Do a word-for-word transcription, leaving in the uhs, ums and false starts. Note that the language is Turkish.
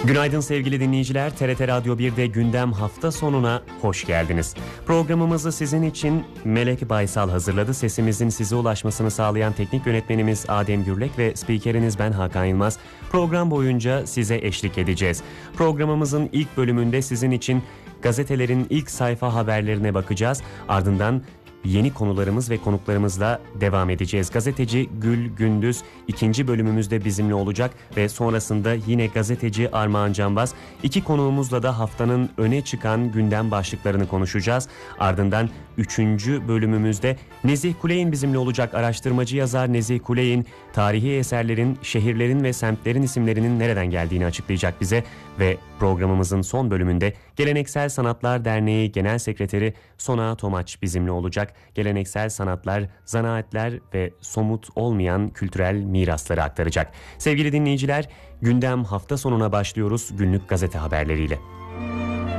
Günaydın sevgili dinleyiciler. T R T Radyo bir'de gündem hafta sonuna hoş geldiniz. Programımızı sizin için Melek Baysal hazırladı. Sesimizin size ulaşmasını sağlayan teknik yönetmenimiz Adem Gürlek ve spikeriniz ben Hakan Yılmaz. Program boyunca size eşlik edeceğiz. Programımızın ilk bölümünde sizin için gazetelerin ilk sayfa haberlerine bakacağız. Ardından yeni konularımız ve konuklarımızla devam edeceğiz. Gazeteci Gül Gündüz ikinci bölümümüzde bizimle olacak ve sonrasında yine gazeteci Armağan Canbaz. İki konuğumuzla da haftanın öne çıkan gündem başlıklarını konuşacağız. Ardından üçüncü bölümümüzde Nezih Kuley'in bizimle olacak. Araştırmacı yazar Nezih Kuley'in tarihi eserlerin, şehirlerin ve semtlerin isimlerinin nereden geldiğini açıklayacak bize ve programımızın son bölümünde Geleneksel Sanatlar Derneği Genel Sekreteri Sona Tomaç bizimle olacak. Geleneksel sanatlar, zanaatler ve somut olmayan kültürel mirasları aktaracak. Sevgili dinleyiciler, gündem hafta sonuna başlıyoruz günlük gazete haberleriyle.